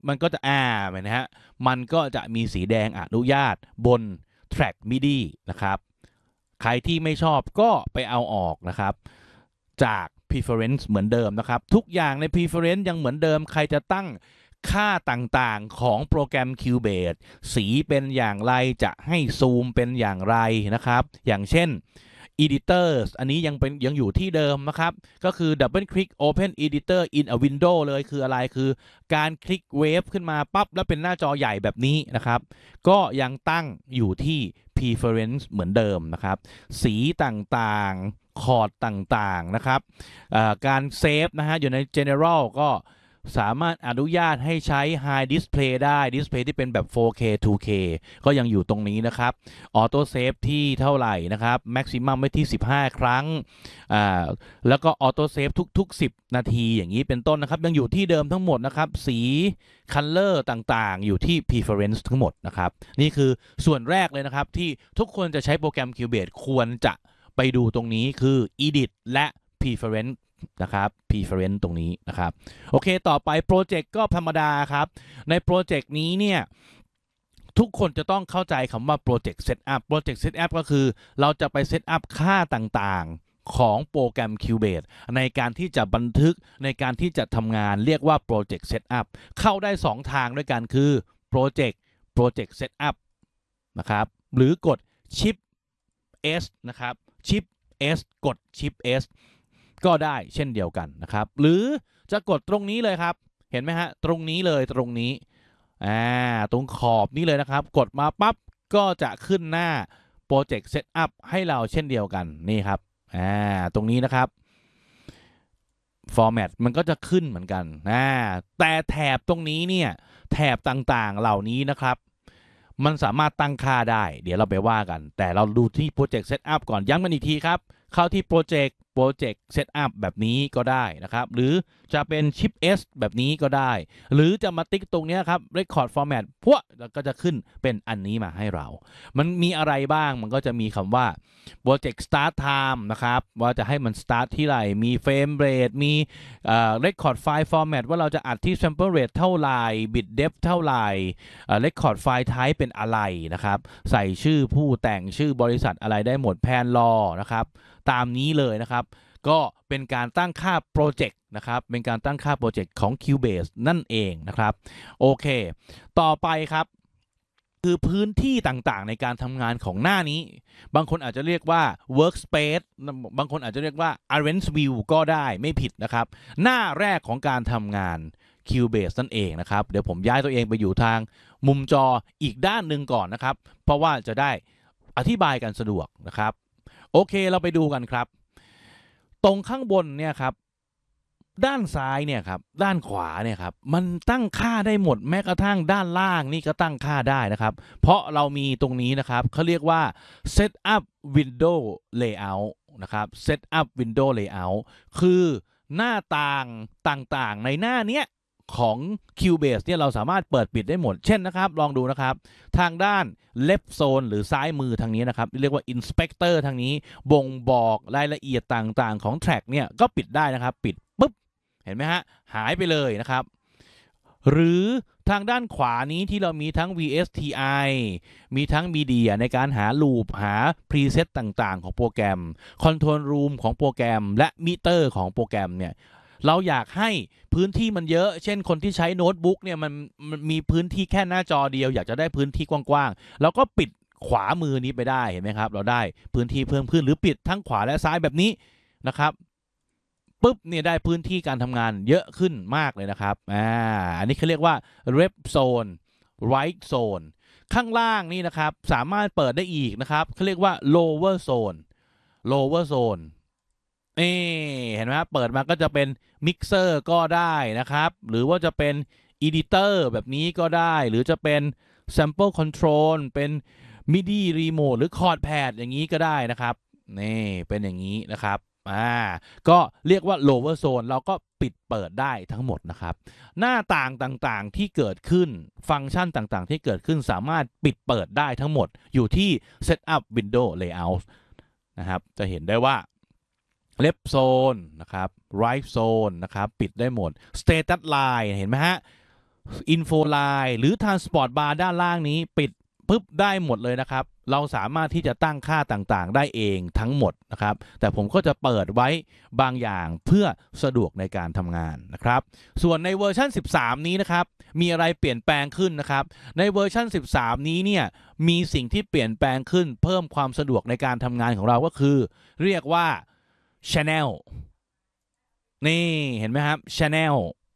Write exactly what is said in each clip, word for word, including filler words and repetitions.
มันก็จะอ่าเห็นไหมฮะมันก็จะมีสีแดงอนุญาตบน track มิดี นะครับใครที่ไม่ชอบก็ไปเอาออกนะครับจาก preference เหมือนเดิมนะครับทุกอย่างใน preference ยังเหมือนเดิมใครจะตั้งค่าต่างๆของโปรแกรม Cubase สีเป็นอย่างไรจะให้ซูมเป็นอย่างไรนะครับอย่างเช่น Editors อันนี้ยังเป็นยังอยู่ที่เดิมนะครับก็คือ Double Click Open Editor in a Window เลยคืออะไรคือการคลิกเวฟขึ้นมาปั๊บแล้วเป็นหน้าจอใหญ่แบบนี้นะครับก็ยังตั้งอยู่ที่ preference เหมือนเดิมนะครับสีต่างๆคอร์ดต่างๆนะครับการเซฟนะฮะอยู่ใน General ก็สามารถอนุญาตให้ใช้ High Display ได้ Display ที่เป็นแบบ โฟร์เค ทู เค ก็ยังอยู่ตรงนี้นะครับออโต้เซฟที่เท่าไหร่นะครับ Maximum ไว้ที่สิบห้าครั้งอ่าแล้วก็ออโต้เซฟทุกๆสิบนาทีอย่างนี้เป็นต้นนะครับยังอยู่ที่เดิมทั้งหมดนะครับสีคัลเลอร์ต่างๆอยู่ที่ preference ทั้งหมดนะครับนี่คือส่วนแรกเลยนะครับที่ทุกคนจะใช้โปรแกรม Cubase ควรจะไปดูตรงนี้คือ edit และ preference นะครับ preference ตรงนี้นะครับโอเคต่อไปโปรเจกต์ก็ธรรมดาครับในโปรเจกต์นี้เนี่ยทุกคนจะต้องเข้าใจคำว่า Project Setup Project Setup ก็คือเราจะไปเซตอัพค่าต่างๆของโปรแกรม Cubase ในการที่จะบันทึกในการที่จะทำงานเรียกว่า Project Setup เข้าได้สองทางด้วยกันคือ Project Project Setup นะครับหรือกด Shift S นะครับ Shift S กด Shift S ก็ได้เช่นเดียวกันนะครับหรือจะกดตรงนี้เลยครับเห็นไหมฮะตรงนี้เลยตรงนี้อ่าตรงขอบนี้เลยนะครับกดมาปั๊บก็จะขึ้นหน้า Project Setup ให้เราเช่นเดียวกันนี่ครับอ่าตรงนี้นะครับ Format มันก็จะขึ้นเหมือนกันอ่าแต่แถบตรงนี้เนี่ยแถบต่างๆเหล่านี้นะครับมันสามารถตั้งค่าได้เดี๋ยวเราไปว่ากันแต่เราดูที่ Project Setup ก่อนย้ำกันอีกทีครับเข้าที่ Project Project Setup แบบนี้ก็ได้นะครับหรือจะเป็น Shift S แบบนี้ก็ได้หรือจะมาติ๊กตรงนี้ครับ Record Format พวกแล้วก็จะขึ้นเป็นอันนี้มาให้เรามันมีอะไรบ้างมันก็จะมีคำว่า Project Start Time นะครับว่าจะให้มัน start ที่ไหนมี Frame Rate มี Record File Format ว่าเราจะอัดที่ Sample Rate เท่าไหร่ Bit Depth เท่าไหร่ Record File Type เป็นอะไรนะครับใส่ชื่อผู้แต่งชื่อบริษัทอะไรได้หมดแพนรอนะครับตามนี้เลยนะครับก็เป็นการตั้งค่าโปรเจกต์นะครับเป็นการตั้งค่าโปรเจกต์ของ Cubase นั่นเองนะครับโอเคต่อไปครับคือพื้นที่ต่างๆในการทำงานของหน้านี้บางคนอาจจะเรียกว่า workspace บางคนอาจจะเรียกว่า arrange view ก็ได้ไม่ผิดนะครับหน้าแรกของการทำงาน Cubase นั่นเองนะครับเดี๋ยวผมย้ายตัวเองไปอยู่ทางมุมจออีกด้านหนึ่งก่อนนะครับเพราะว่าจะได้อธิบายกันสะดวกนะครับโอเคเราไปดูกันครับตรงข้างบนเนี่ยครับด้านซ้ายเนี่ยครับด้านขวาเนี่ยครับมันตั้งค่าได้หมดแม้กระทั่งด้านล่างนี่ก็ตั้งค่าได้นะครับเพราะเรามีตรงนี้นะครับเขาเรียกว่า set up window layout นะครับ set up window layout คือหน้าต่างต่างๆในหน้าเนี้ยของ Cubase เนี่ยเราสามารถเปิดปิดได้หมดเช่นนะครับลองดูนะครับทางด้าน left zone หรือซ้ายมือทางนี้นะครับเรียกว่า inspector ทางนี้บ่งบอกรายละเอียดต่างๆของ track เนี่ยก็ปิดได้นะครับปิดปุ๊บเห็นไหมฮะหายไปเลยนะครับหรือทางด้านขวานี้ที่เรามีทั้ง วี เอส ที ไอ มีทั้ง Media ในการหา Loop หา Preset ต่างๆของโปรแกรม Control Room ของโปรแกรมและ Meter ของโปรแกรมเนี่ยเราอยากให้พื้นที่มันเยอะเช่นคนที่ใช้โน้ตบุ๊กเนี่ยมันมันมีพื้นที่แค่หน้าจอเดียวอยากจะได้พื้นที่กว้างๆเราก็ปิดขวามือนี้ไปได้เห็นไหมครับเราได้พื้นที่เพิ่มขึ้นหรือปิดทั้งขวาและซ้ายแบบนี้นะครับปุ๊บเนี่ยได้พื้นที่การทำงานเยอะขึ้นมากเลยนะครับอ่าอันนี้เขาเรียกว่า Left Zone Right Zone ข้างล่างนี่นะครับสามารถเปิดได้อีกนะครับเขาเรียกว่า Lower Zone Lower Zone เอเห็นไหมครับเปิดมาก็จะเป็นมิกเซอร์ก็ได้นะครับหรือว่าจะเป็น Editor แบบนี้ก็ได้หรือจะเป็น Sample Control เป็น มิดี Remote หรือ Chord Pad อย่างนี้ก็ได้นะครับนี่เป็นอย่างนี้นะครับอ่าก็เรียกว่า Lower Zone เราก็ปิดเปิดได้ทั้งหมดนะครับหน้าต่างต่างๆที่เกิดขึ้นฟังก์ชันต่างๆที่เกิดขึ้นสามารถปิดเปิดได้ทั้งหมดอยู่ที่ Setup Window Layout นะครับจะเห็นได้ว่าleft zone นะครับ right zone นะครับปิดได้หมด status line เห็นไหมฮะอินโฟไลน์หรือ Transport Bar ด้านล่างนี้ปิดปุ๊บได้หมดเลยนะครับเราสามารถที่จะตั้งค่าต่างๆได้เองทั้งหมดนะครับแต่ผมก็จะเปิดไว้บางอย่างเพื่อสะดวกในการทำงานนะครับส่วนในเวอร์ชันสิบสามนี้นะครับมีอะไรเปลี่ยนแปลงขึ้นนะครับในเวอร์ชันสิบสามนี้เนี่ยมีสิ่งที่เปลี่ยนแปลงขึ้นเพิ่มความสะดวกในการทำงานของเราก็คือเรียกว่า Channel นี่เห็นไหมครับ Channel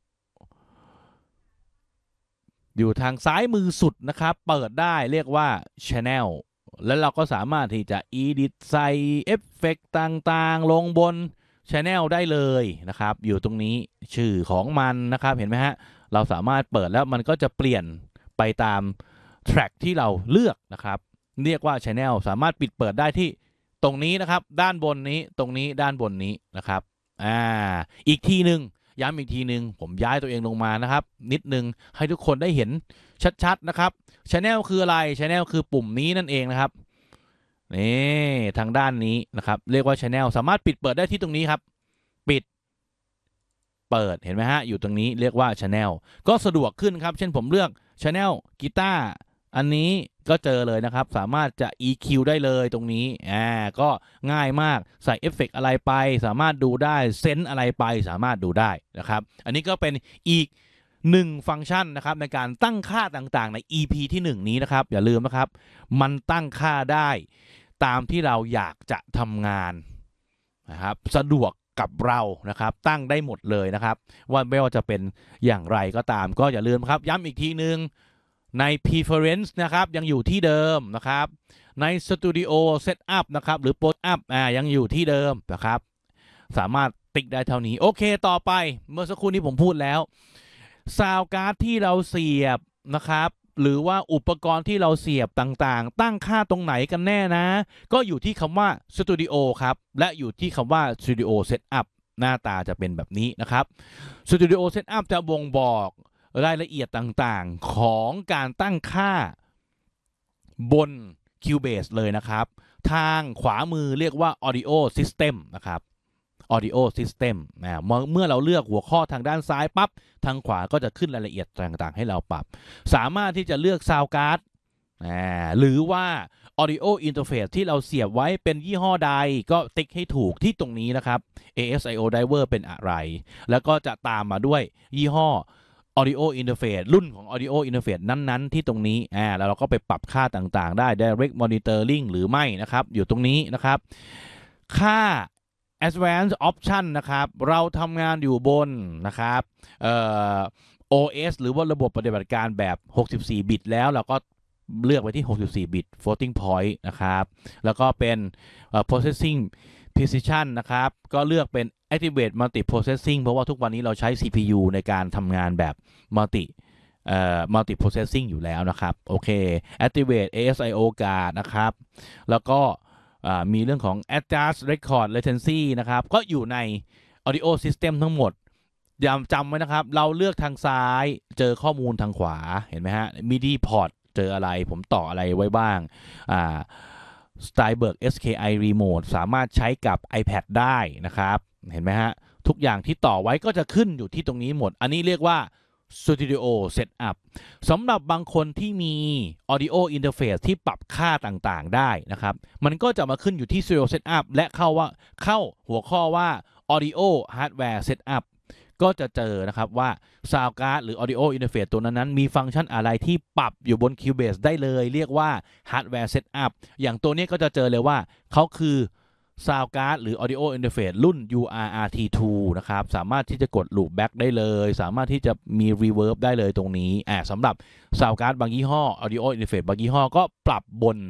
อยู่ทางซ้ายมือสุดนะครับเปิดได้เรียกว่า Channel แล้วเราก็สามารถที่จะ Edit ใส่เอฟเฟกต์ต่างๆลงบน Channel ได้เลยนะครับอยู่ตรงนี้ชื่อของมันนะครับเห็นไหมฮะเราสามารถเปิดแล้วมันก็จะเปลี่ยนไปตาม track ที่เราเลือกนะครับเรียกว่า Channel สามารถปิดเปิดได้ที่ตรงนี้นะครับด้านบนนี้ตรงนี้ด้านบนนี้นะครับอ่าอีกทีหนึ่งย้ำอีกทีหนึ่งผมย้ายตัวเองลงมานะครับนิดนึงให้ทุกคนได้เห็นชัดๆนะครับ Channel คืออะไร Channel คือปุ่มนี้นั่นเองนะครับนี่ทางด้านนี้นะครับเรียกว่า Channel สามารถปิดเปิดได้ที่ตรงนี้ครับปิดเปิดเห็นไหมฮะอยู่ตรงนี้เรียกว่า Channel ก็สะดวกขึ้นครับเช่นผมเลือก Channel กีตาร์อันนี้ก็เจอเลยนะครับสามารถจะ อี คิว ได้เลยตรงนี้อ่าก็ง่ายมากใส่เอฟเฟกต์อะไรไปสามารถดูได้เซนส์อะไรไปสามารถดูได้นะครับอันนี้ก็เป็นอีกหนึ่งฟังก์ชันนะครับในการตั้งค่าต่างๆใน อี พี ที่หนึ่งนี้นะครับอย่าลืมนะครับมันตั้งค่าได้ตามที่เราอยากจะทำงานนะครับสะดวกกับเรานะครับตั้งได้หมดเลยนะครับว่าไม่ว่าจะเป็นอย่างไรก็ตามก็อย่าลืมครับย้ำอีกทีนึงใน preference นะครับยังอยู่ที่เดิมนะครับใน Studio Setup นะครับหรือ Post Up อ่ายังอยู่ที่เดิมนะครับสามารถติ๊กได้เท่านี้โอเคต่อไปเมื่อสักครู่นี้ผมพูดแล้วซาวด์การ์ดที่เราเสียบนะครับหรือว่าอุปกรณ์ที่เราเสียบต่างๆตั้งค่าตรงไหนกันแน่นะก็อยู่ที่คำว่า Studio ครับและอยู่ที่คำว่า Studio Setup หน้าตาจะเป็นแบบนี้นะครับ Studio Setup จะบ่งบอกรายละเอียดต่างๆของการตั้งค่าบน Cubase เลยนะครับทางขวามือเรียกว่า Audio System นะครับ Audio System นะเมื่อเราเลือกหัวข้อทางด้านซ้ายปั๊บทางขวาก็จะขึ้นรายละเอียดต่างๆให้เราปรับสามารถที่จะเลือก Sound Card หรือว่า Audio Interface ที่เราเสียบไว้เป็นยี่ห้อใดก็ติ๊กให้ถูกที่ตรงนี้นะครับ เอ เอส ไอ โอ Driver เป็นอะไรแล้วก็จะตามมาด้วยยี่ห้อ Audio Interface รุ่นของ Audio Interface นั้นๆที่ตรงนี้อ่าแล้วเราก็ไปปรับค่าต่างๆได้ Direct Monitoring หรือไม่นะครับอยู่ตรงนี้นะครับค่า Advanced Option นะครับเราทำงานอยู่บนนะครับเอ่อ โอ เอส หรือว่าระบบปฏิบัติการแบบหกสิบสี่บิตแล้วเราก็เลือกไปที่หกสิบสี่บิต floating point นะครับแล้วก็เป็น uh, processing precision นะครับก็เลือกเป็น activate multi processing เพราะว่าทุกวันนี้เราใช้ ซี พี ยู ในการทำงานแบบ multi เอ่อ multi processing อยู่แล้วนะครับโอเค activate เอ เอส ไอ โอ card นะครับแล้วก็มีเรื่องของ adjust record latency นะครับก็อยู่ใน audio system ทั้งหมดย้ำจำไว้นะครับเราเลือกทางซ้ายเจอข้อมูลทางขวาเห็นไหมฮะ มิดี port เจออะไรผมต่ออะไรไว้บ้างอ่า Steinberg เอส เค ไอ Remote สามารถใช้กับ iPad ได้นะครับเห็นไหมฮะทุกอย่างที่ต่อไว้ก็จะขึ้นอยู่ที่ตรงนี้หมดอันนี้เรียกว่า Studio Setup สำหรับบางคนที่มี Audio Interface ที่ปรับค่าต่างๆได้นะครับมันก็จะมาขึ้นอยู่ที่ Studio Setup และเข้าว่าเข้าหัวข้อว่า Audio Hardware Setup ก็จะเจอนะครับว่า Sound Card หรือ Audio Interface ตัวนั้นๆมีฟังก์ชันอะไรที่ปรับอยู่บน Cubase ได้เลยเรียกว่า Hardware Setup อย่างตัวนี้ก็จะเจอเลยว่าเขาคือ Sound Card หรือ Audio Interface รุ่น ยู อาร์ อาร์ ที ทู นะครับสามารถที่จะกด Loop Back ได้เลยสามารถที่จะมี Reverb ได้เลยตรงนี้อ่าสำหรับ Sound Card บางยี่ห้อ Audio Interface บางยี่ห้อก็ปรับบน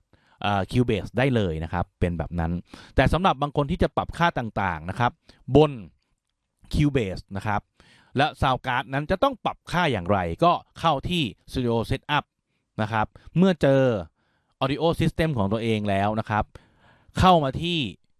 Cubase ได้เลยนะครับเป็นแบบนั้นแต่สำหรับบางคนที่จะปรับค่าต่างๆนะครับบน Cubase นะครับและ Sound Card นั้นจะต้องปรับค่าอย่างไรก็เข้าที่ Studio Setup นะครับเมื่อเจอ Audio System ของตัวเองแล้วนะครับเข้ามาที่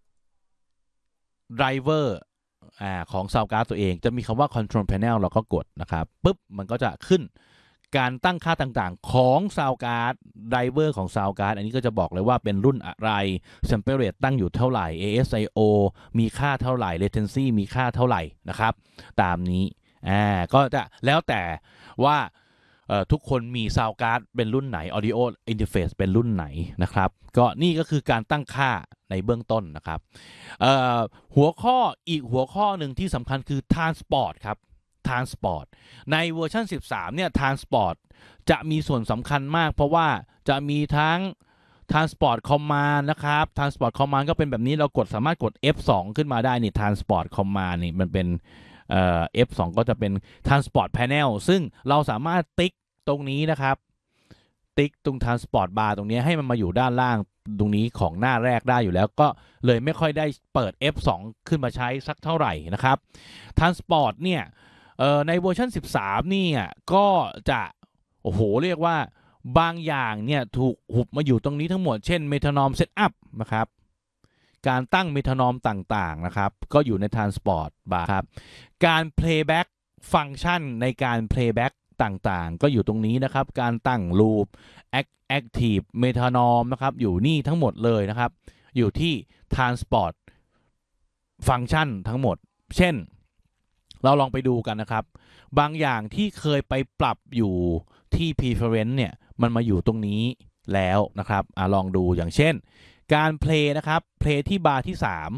Driver อ่าของ Sound Card ตัวเองจะมีคำว่า Control Panel เราก็กดนะครับปุ๊บมันก็จะขึ้นการตั้งค่าต่างๆของ Sound Card Driver ของ Sound Card อันนี้ก็จะบอกเลยว่าเป็นรุ่นอะไร Sample Rate ตั้งอยู่เท่าไหร่ เอ เอส ไอ โอ มีค่าเท่าไหร่ Latency มีค่าเท่าไหร่นะครับตามนี้อ่าก็จะแล้วแต่ว่าทุกคนมีซาวด์การ์ดเป็นรุ่นไหน Audio Interface เป็นรุ่นไหนนะครับก็นี่ก็คือการตั้งค่าในเบื้องต้นนะครับหัวข้ออีกหัวข้อหนึ่งที่สำคัญคือ Transport ครับ Transport ในเวอร์ชันสิบสามเนี่ย Transport จะมีส่วนสำคัญมากเพราะว่าจะมีทั้ง Transport Command นะครับ Transport Command ก็เป็นแบบนี้เรากดสามารถกด เอฟ สอง ขึ้นมาได้นี่ Transport Command นี่มันเป็นเอ่อ เอฟ สอง ก็จะเป็น Transport Panel ซึ่งเราสามารถติ๊กตรงนี้นะครับติ๊กตรง Transport Bar ตรงนี้ให้มันมาอยู่ด้านล่างตรงนี้ของหน้าแรกได้อยู่แล้วก็เลยไม่ค่อยได้เปิด เอฟ สอง ขึ้นมาใช้สักเท่าไหร่นะครับ Transport เนี่ยเอ่อในเวอร์ชันสิบสามนี่ก็จะโอ้โหเรียกว่าบางอย่างเนี่ยถูกหุบมาอยู่ตรงนี้ทั้งหมดเช่น Metronome Setup นะครับการตั้ง Metronome ต่างๆนะครับก็อยู่ใน Transport Bar ครับการ Playback ฟังก์ชันในการ Playback ต่างๆก็อยู่ตรงนี้นะครับการตั้ง Loop Active Metronome นะครับอยู่นี่ทั้งหมดเลยนะครับอยู่ที่ Transport ฟังก์ชันทั้งหมดเช่นเราลองไปดูกันนะครับบางอย่างที่เคยไปปรับอยู่ที่ Preference เนี่ยมันมาอยู่ตรงนี้แล้วนะครับอ่ะลองดูอย่างเช่นการ Play นะครับ Play ที่บาร์ที่สาม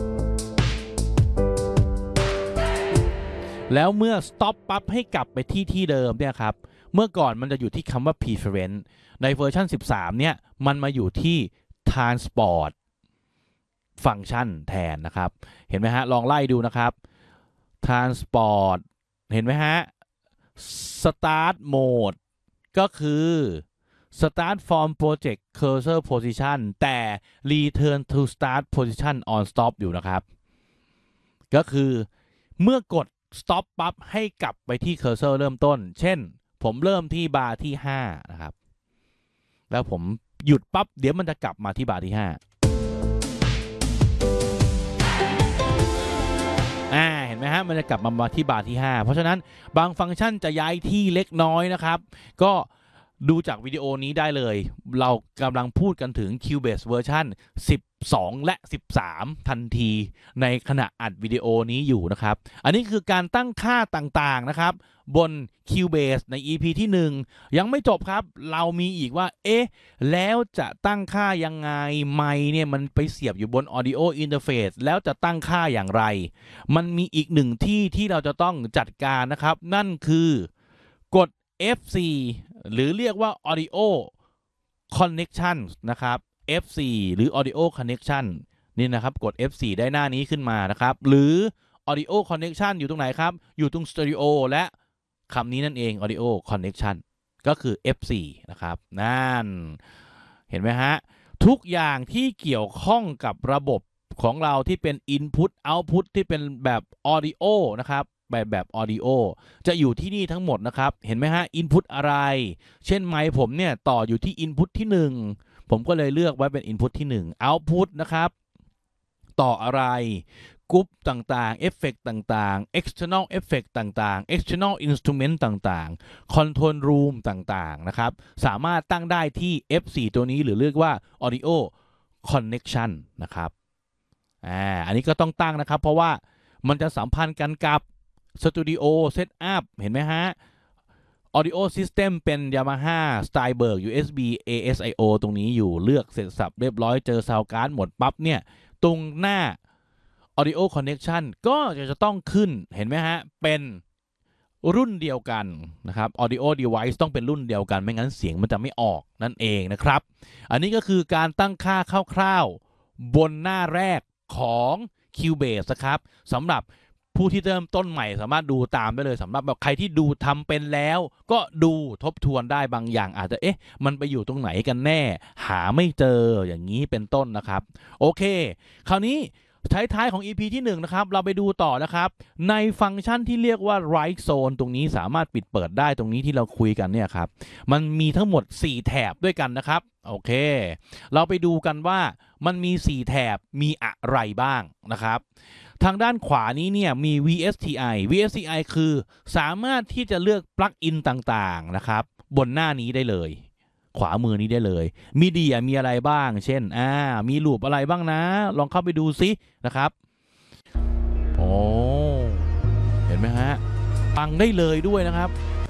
แล้วเมื่อ stop ปั๊บให้กลับไปที่ที่เดิมเนี่ยครับเมื่อก่อนมันจะอยู่ที่คำว่า preference ในเวอร์ชันสิบสามเนี่ยมันมาอยู่ที่ transport ฟังก์ชันแทนนะครับเห็นไหมฮะลองไล่ดูนะครับ transport เห็นไหมฮะ start mode ก็คือ start from project cursor position แต่ return to start position on stop อยู่นะครับก็คือเมื่อกด stop ปั๊บให้กลับไปที่ cursor เริ่มต้นเช่นผมเริ่มที่บาร์ที่ห้านะครับแล้วผมหยุดปั๊บเดี๋ยวมันจะกลับมาที่บาร์ที่ห้าอ่าเห็นไหมฮะมันจะกลับมาที่บาร์ที่ห้าเพราะฉะนั้นบางฟังก์ชันจะย้ายที่เล็กน้อยนะครับก็ดูจากวิดีโอนี้ได้เลยเรากำลังพูดกันถึง Cubase เวอร์ชันสิบสองและสิบสามทันทีในขณะอัดวิดีโอนี้อยู่นะครับอันนี้คือการตั้งค่าต่างๆนะครับบน Cubase ใน อี พี ที่หนึ่งยังไม่จบครับเรามีอีกว่าเอ๊ะแล้วจะตั้งค่ายังไงไมค์เนี่ยมันไปเสียบอยู่บน Audio Interface แล้วจะตั้งค่าอย่างไรมันมีอีกหนึ่งที่ที่เราจะต้องจัดการนะครับนั่นคือกด เอฟ โฟร์ หรือเรียกว่า Audio Connection นะครับ เอฟ โฟร์ หรือ Audio Connection นี่นะครับกด เอฟ โฟร์ ได้หน้านี้ขึ้นมานะครับหรือ Audio Connection อยู่ตรงไหนครับอยู่ตรง Stereo และคำนี้นั่นเอง Audio Connection ก็คือ เอฟ โฟร์ นะครับนั่นเห็นไหมฮะทุกอย่างที่เกี่ยวข้องกับระบบของเราที่เป็น Input Output ที่เป็นแบบ Audio นะครับแบบแบบ Audio จะอยู่ที่นี่ทั้งหมดนะครับเห็นไหมฮะ Input อะไรเช่นไมค์ผมเนี่ยต่ออยู่ที่ Input ที่หนึ่งผมก็เลยเลือกไว้เป็น Input ที่หนึ่ง Output นะครับต่ออะไรกรุ๊ปต่างๆเอฟเฟกต์ต่างๆ external effect ต่างๆ external instrument ต่างๆ control room ต่างๆนะครับสามารถตั้งได้ที่ เอฟ โฟร์ ตัวนี้หรือเรียกว่า audio connection นะครับอ่าอันนี้ก็ต้องตั้งนะครับเพราะว่ามันจะสัมพันธ์กันกับ Studio Setup เห็นไหมฮะ Audio System เป็น Yamaha Steinberg ยู เอส บี เอ เอส ไอ โอ ตรงนี้อยู่เลือกเสร็จสับเรียบร้อยเจอ Sound Card หมดปั๊บเนี่ยตรงหน้า Audio Connection ก็จะต้องขึ้นเห็นไหมฮะเป็นรุ่นเดียวกันนะครับ Audio Device ต้องเป็นรุ่นเดียวกันไม่งั้นเสียงมันจะไม่ออกนั่นเองนะครับอันนี้ก็คือการตั้งค่าคร่าวๆบนหน้าแรกของ Cubase นะครับสำหรับผู้ที่เริ่มต้นใหม่สามารถดูตามได้เลยสำหรับแบบใครที่ดูทำเป็นแล้วก็ดูทบทวนได้บางอย่างอาจจะเอ๊ะมันไปอยู่ตรงไหนกันแน่หาไม่เจออย่างนี้เป็นต้นนะครับโอเคคราวนี้ท้ายๆของ อี พี ที่หนึ่งนะครับเราไปดูต่อนะครับในฟังก์ชันที่เรียกว่า Right Zone ตรงนี้สามารถปิดเปิดได้ตรงนี้ที่เราคุยกันเนี่ยครับมันมีทั้งหมดสี่แถบด้วยกันนะครับโอเคเราไปดูกันว่ามันมีสี่แถบมีอะไรบ้างนะครับทางด้านขวานี้เนี่ยมี วี เอส ที ไอ วี เอส ที ไอ คือสามารถที่จะเลือกปลั๊กอินต่างๆนะครับบนหน้านี้ได้เลยขวามือนี้ได้เลยมีเดียมีอะไรบ้างเช่นอ่ามีลูปอะไรบ้างนะลองเข้าไปดูซินะครับโอ้เห็นไหมฮะฟังได้เลยด้วยนะครับ